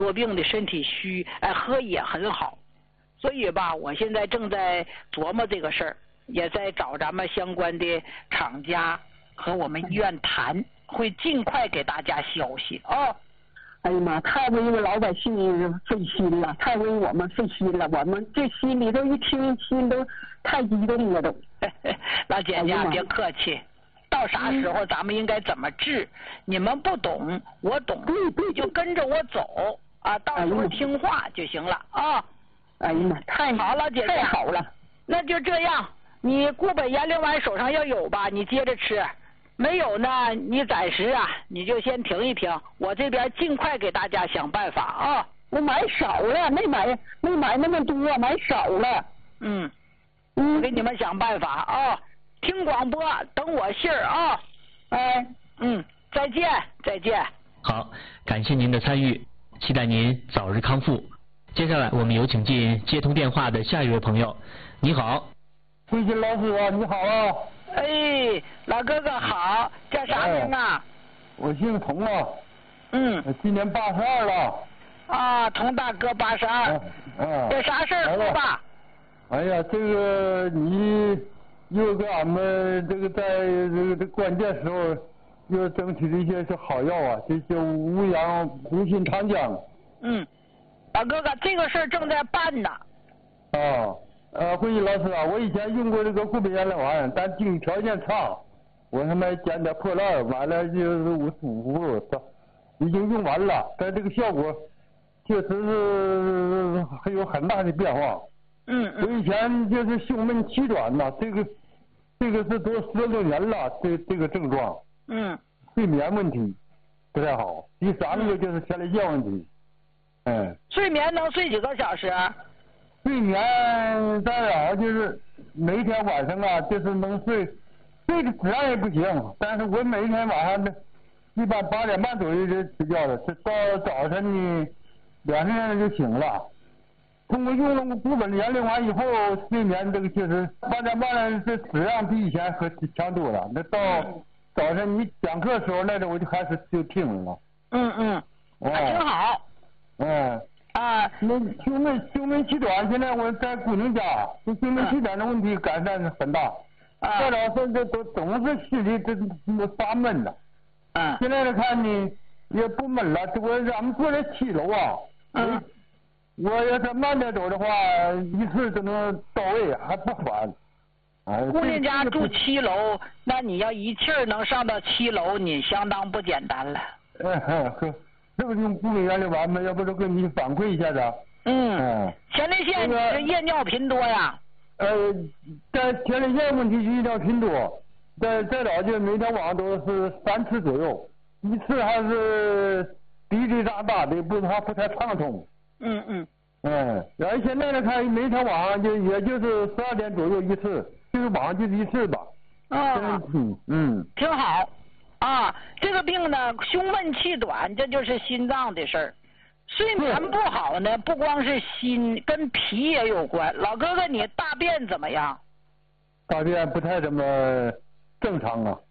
多病的身体虚，喝也很好。所以吧，我现在正在琢磨这个事儿，也在找咱们相关的厂家和我们医院谈，会尽快给大家消息啊。 哎呀妈，太为老百姓费心了，太为我们费心了，我们这心里头一听，心都太激动了都。 老姐姐别客气，到啥时候咱们应该怎么治，你们不懂，我懂， 对， 就跟着我走啊，到时候听话就行了啊。 哎呀妈，太好了，姐姐， 太好了。 那就这样，你固本延龄丸手上要有吧，你接着吃。没有呢，你暂时啊，你就先停一停，我这边尽快给大家想办法啊。 我买少了，没买那么多，买少了。 我给你们想办法啊。听广播，等我信儿啊。再见，再见。 好，感谢您的参与，期待您早日康复。接下来我们有请进接通电话的下一位朋友。你好， 慧金老师啊，你好啊。 哎，老哥哥好，叫啥名啊？ 我姓童啊。今年82了。 啊，童大哥82。有啥事儿说吧？ 哎呀，这个你又给俺们这个在这个关键时候又争取了一些好药啊，这叫无氧红心糖浆。 老哥哥，这个事儿正在办呢。 慧金老师啊，我以前用过这个固本延龄丸，但经济条件差，我他妈捡点破烂，完了就是55副，已经用完了，但这个效果确实是还有很大的变化。我以前就是胸闷气短呐，这个是都16年了，这个症状。睡眠问题不太好，第3个就是前列腺问题。 睡眠能睡几个小时？ 睡眠当然就是每天晚上啊，就是能睡的质量也不行，但是我每天晚上一般8点半左右就睡觉了，到早晨呢2点就醒了。通过用了固本延龄丸以后，睡眠这个确实8点半这质量比以前可强多了。那到早晨你讲课的时候，那我就开始就听了。 挺好。 那胸闷气短，现在我在姑娘家，这胸闷气短的问题改善很大。再老说这都总是心里这发闷了。现在来看呢也不闷了，咱们坐在7楼啊。我要是慢点走的话，一次就能到位，还不烦。 姑娘家住7楼，那你要一气儿能上到7楼，你相当不简单了。 这不是用固本延龄丸吗？要不就跟你反馈一下子。 前列腺你是夜尿频多呀？ 在前列腺问题是夜尿频多，在早就每天晚上都是3次左右，一次还是滴滴答答的，不太畅通。然后现在来看，每天晚上也就是12点左右一次，就是晚上就是一次吧。 挺好。这个病呢，胸闷气短，这就是心脏的事儿。睡眠不好呢，不光是心，跟脾也有关。老哥哥，你大便怎么样？ 大便不太怎么正常啊。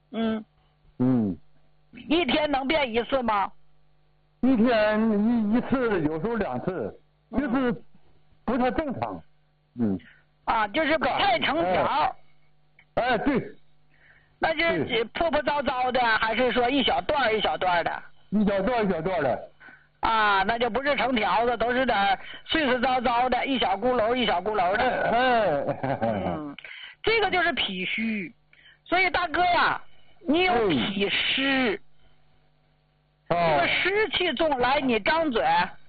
一天能便1次吗？ 一天一次，有时候2次，就是不太正常。 就是不太成条。 对。 那就是破破糟糟的，还是说一小段一小段的？ 一小段一小段的。 那就不是成条子，都是点碎碎糟糟的，一小轱辘一小轱辘的。这个就是脾虚，所以大哥呀，你有脾湿。这个湿气重，来，你张嘴，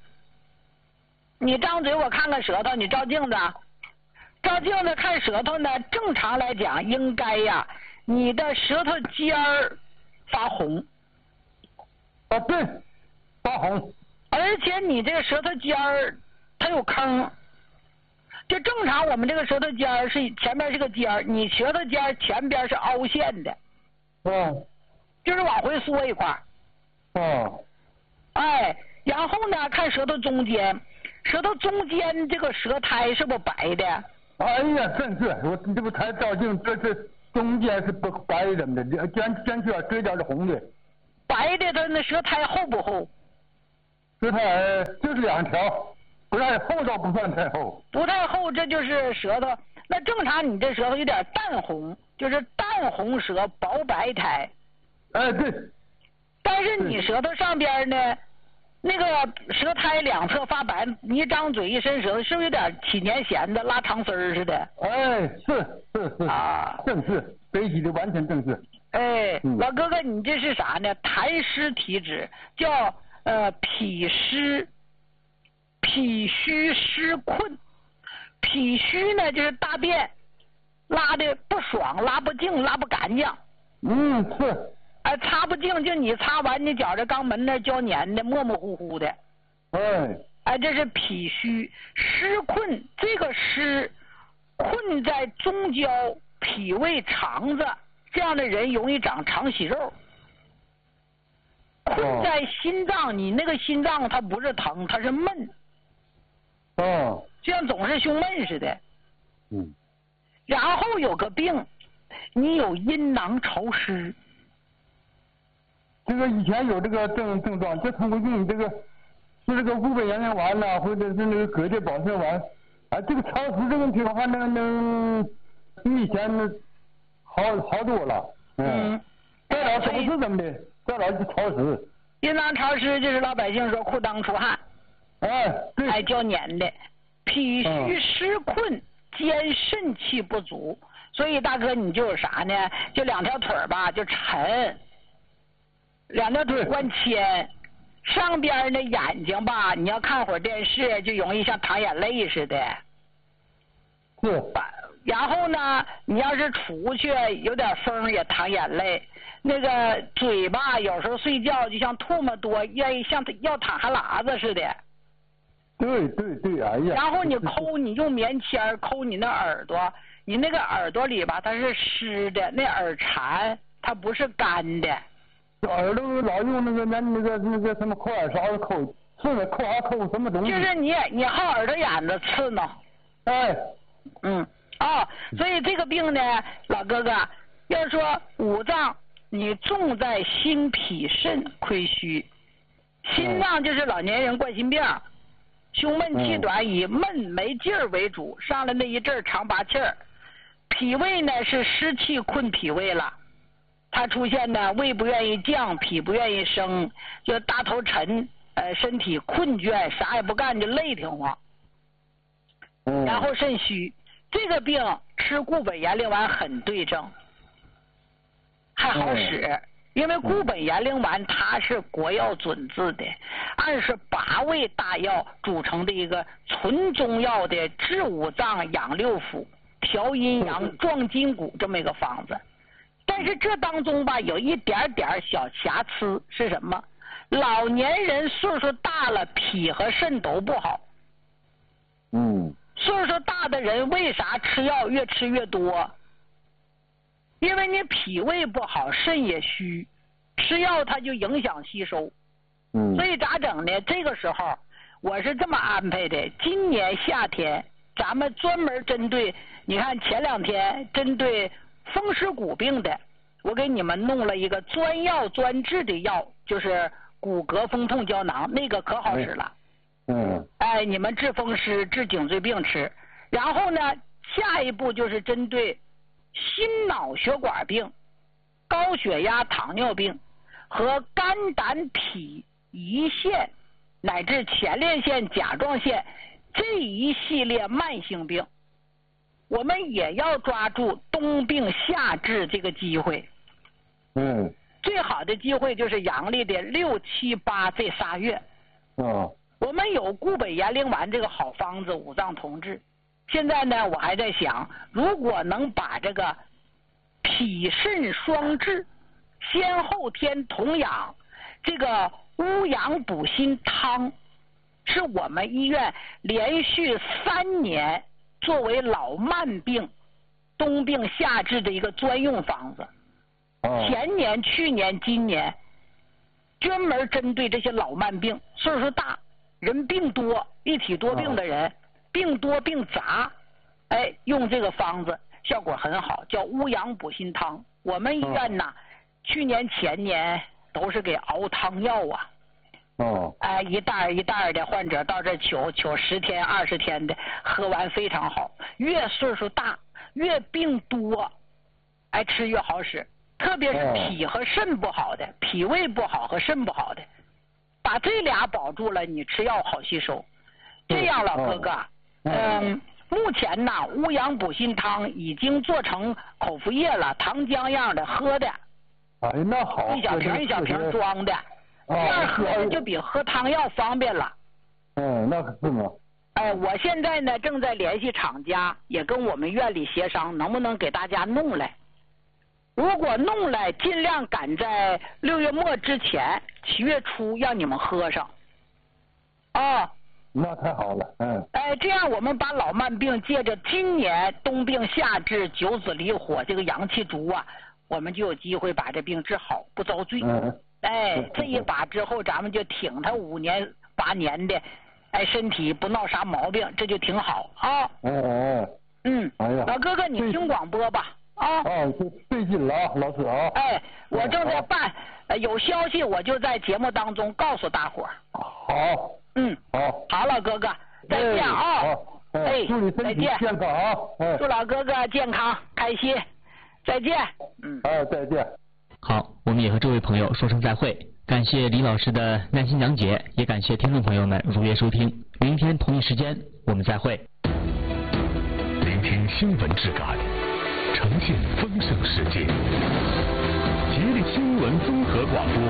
我看看舌头，你照镜子，看舌头呢。正常来讲，应该呀，你的舌头尖儿发红。 对，发红。 而且你这个舌头尖儿，它有坑。就正常，我们这个舌头尖儿是前面是个尖儿，你舌头尖儿前边是凹陷的。就是往回缩一块。然后呢，看舌头中间，这个舌苔是不是白的？ 哎呀，真是，我这不才照镜，这中间是不白的，尖尖角嘴角是红的。 白的，它那舌苔厚不厚？ 舌苔就是2条，不太厚倒不算太厚。 不太厚，这就是舌头。那正常你这舌头有点淡红，就是淡红舌薄白苔。 哎，对。 但是你舌头上边呢，那个舌苔两侧发白，你一张嘴一伸舌头，是不是有点起粘弦的拉长丝儿似的？ 哎，是啊， 正是，北体的完全正是。 哎，老哥哥，你这是啥呢？痰湿体质，叫脾湿，脾虚湿困。脾虚呢，就是大便拉的不爽，拉不净，拉不干净。 是。 哎，擦不净，就你擦完，你觉着肛门那胶粘的，模模糊糊的。哎，这是脾虚湿困，这个湿困在中焦、脾胃、肠子，这样的人容易长肠息肉。困在心脏，你那个心脏它不是疼，它是闷。就像总是胸闷似的。然后有个病，你有阴囊潮湿。 这个以前有这个症状，就通过用这个是这个固本延龄丸呐，或者是那个葛芥保肾丸，啊，这个潮湿这问题的话，能比以前好多了。再老怎么是怎么的，再老就潮湿。 阴囊潮湿就是老百姓说裤裆出汗， 对， 还胶粘的。脾虚湿困兼肾气不足，所以大哥你就有啥呢？就2条腿吧，就沉，2条腿关牵，上边的眼睛吧，你要看会儿电视就容易像淌眼泪似的。然后呢，你要是出去有点风也淌眼泪。那个嘴巴有时候睡觉就像唾沫多，愿意像要淌哈喇子似的。 对，哎呀。 然后你用棉签抠你那耳朵，你那个耳朵里吧它是湿的，那耳蝉它不是干的。 耳朵老用那个什么抠耳勺子抠，是的，抠什么东西？ 就是你好耳朵眼子刺挠。所以这个病呢，老哥哥，要说五脏你重在心脾肾亏虚，心脏就是老年人冠心病，胸闷气短以闷没劲儿为主，上来那一阵常拔气儿。脾胃呢是湿气困脾胃了，它出现呢胃不愿意降，脾不愿意升，就大头沉，身体困倦，啥也不干就累挺慌。然后肾虚，这个病吃固本延龄丸很对症，还好使。因为固本延龄丸它是国药准字的，按是8味大药组成的一个纯中药的治五脏养六腑调阴阳壮筋骨这么一个方子。但是这当中吧有一点点小瑕疵，是什么？老年人岁数大了，脾和肾都不好。岁数大的人为啥吃药越吃越多？因为你脾胃不好，肾也虚，吃药它就影响吸收。所以咋整呢？这个时候我是这么安排的，今年夏天咱们专门针对，你看前2天针对风湿骨病的，我给你们弄了一个专药专治的药，就是骨骼风痛胶囊，那个可好使了。你们治风湿治颈椎病吃。然后呢，下一步就是针对心脑血管病、高血压糖尿病和肝胆脾胰腺乃至前列腺甲状腺这一系列慢性病，我们也要抓住冬病夏治这个机会。最好的机会就是阳历的6、7、8这3月。我们有固本延龄丸这个好方子，五脏同治。现在呢，我还在想，如果能把这个脾肾双治、先后天同养这个乌阳补心汤，是我们医院连续3年作为老慢病冬病夏治的一个专用方子。前年、去年、今年专门针对这些老慢病，岁数大人病多、一体多病的人，病多病杂，用这个方子效果很好，叫乌阳补心汤。我们医院呐，去年前年都是给熬汤药啊， 哦。 一袋一袋的，患者到这取10天20天的，喝完非常好。越岁数大，越病多，吃越好使。特别是脾和肾不好的，脾胃不好和肾不好的，把这俩保住了，你吃药好吸收。这样了，哥哥，目前呢，乌阳补心汤已经做成口服液了，糖浆样的喝的。 那好。 一小瓶一小瓶装的，这样喝就比喝汤药方便了。 那可是吗？ 我现在呢正在联系厂家，也跟我们院里协商，能不能给大家弄来。如果弄来，尽量赶在6月末之前，7月初让你们喝上。 那太好了， 这样我们把老慢病借着今年冬病夏治、九子离火这个阳气足啊，我们就有机会把这病治好，不遭罪。这一把之后，咱们就挺他5年8年的，身体不闹啥毛病，这就挺好啊。老哥哥，你听广播吧。 费劲了啊，老师啊。 我正在办，有消息我就在节目当中告诉大伙儿。 好。 好，老哥哥，再见啊！ 祝你身体健康啊！ 祝老哥哥健康开心，再见。 再见。 好，我们也和这位朋友说声再会。感谢李老师的耐心讲解，也感谢听众朋友们如约收听。明天同一时间我们再会。 聆听新闻质感，呈现丰盛世界。吉林新闻综合广播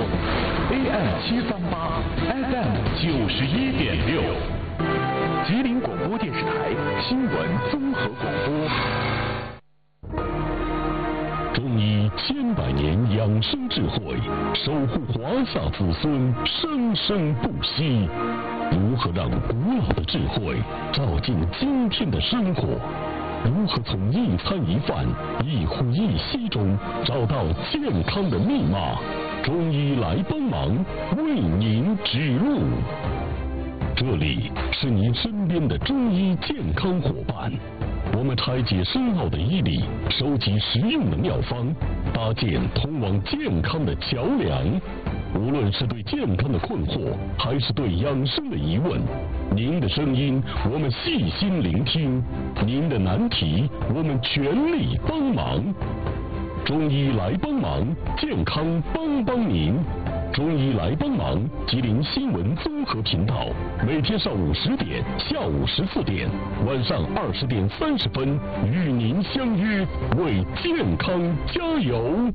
AM738 FM91.6，吉林广播电视台新闻综合广播。中医千百年养生智慧，守护华夏子孙生生不息。如何让古老的智慧照进今天的生活？如何从一餐一饭、一呼一吸中找到健康的密码？中医来帮忙，为您指路。这里是您身边的中医健康伙伴，我们拆解深奥的医理，收集实用的妙方，搭建通往健康的桥梁。无论是对健康的困惑，还是对养生的疑问，您的声音我们细心聆听，您的难题我们全力帮忙。中医来帮忙，健康帮您。中医来帮忙，吉林新闻综合频道，每天上午10点、下午14点、晚上20点30分，与您相约，为健康加油。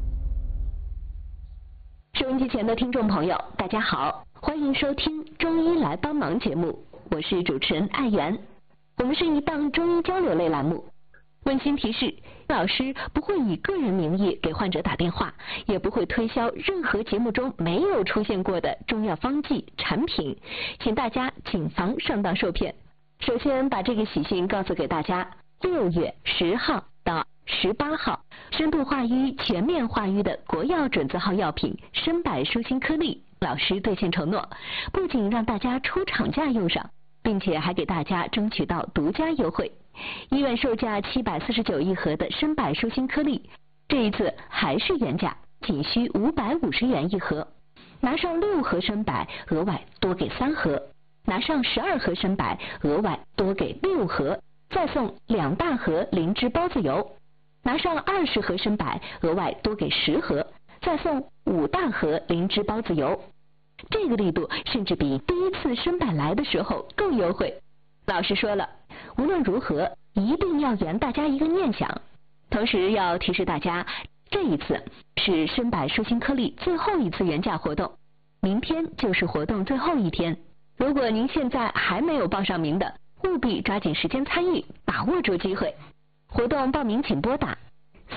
收音机前的听众朋友，大家好，欢迎收听《中医来帮忙》节目，我是主持人艾媛。我们是一档中医交流类栏目。温馨提示，老师不会以个人名义给患者打电话，也不会推销任何节目中没有出现过的中药方剂产品，请大家谨防上当受骗。首先把这个喜讯告诉给大家，6月10号到18号，深度化瘀、全面化瘀的国药准字号药品参柏舒心颗粒，老师兑现承诺，不仅让大家出厂价用上，并且还给大家争取到独家优惠。医院售价749一盒的参柏舒心颗粒，这一次还是原价，仅需550元一盒。拿上6盒参柏，额外多给3盒；拿上12盒参柏，额外多给6盒，再送2大盒灵芝孢子油。拿上20盒参柏，额外多给10盒，再送5大盒灵芝孢子油。这个力度甚至比第一次参柏来的时候更优惠。老师说了，无论如何一定要圆大家一个念想。同时要提示大家，这一次是参柏舒心颗粒最后一次原价活动，明天就是活动最后一天。如果您现在还没有报上名的，务必抓紧时间参与，把握住机会。活动报名请拨打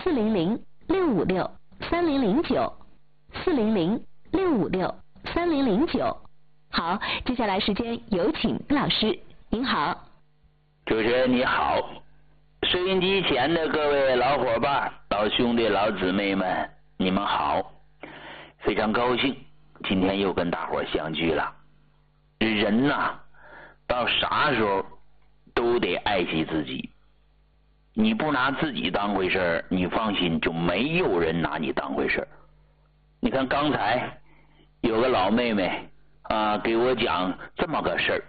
400-656-3009 400-656-3009。好，接下来时间有请老师。您好。 主持人你好，收音机前的各位老伙伴、老兄弟、老姊妹们，你们好，非常高兴今天又跟大伙相聚了。人呐，到啥时候都得爱惜自己，你不拿自己当回事儿，你放心，就没有人拿你当回事儿。你看刚才有个老妹妹给我讲这么个事儿。